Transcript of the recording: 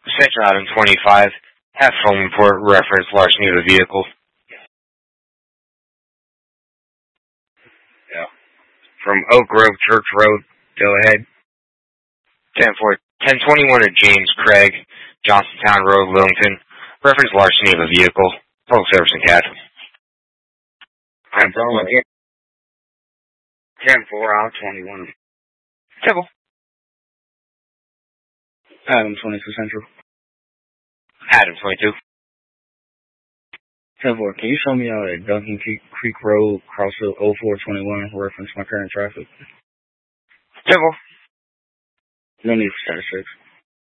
Section item 25, half phone report, reference larceny of the vehicle. Yeah. From Oak Grove Church Road, go ahead. 1021 of James Craig, Johnsontown Road, Lillington. Reference larceny of a vehicle. Total service and cash. I'm calling it. 10-4 out 21. Simple. Adam 22 Central. Adam 22. 10-4, can you show me out at Duncan Creek Road, Crossfield 0421, reference my current traffic? Simple. No need for status 6.